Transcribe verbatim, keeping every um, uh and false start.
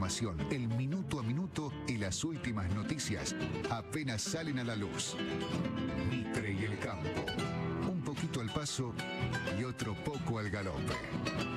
información, el minuto a minuto y las últimas noticias apenas salen a la luz. Mitre y el campo. Un poquito al paso y otro poco al galope.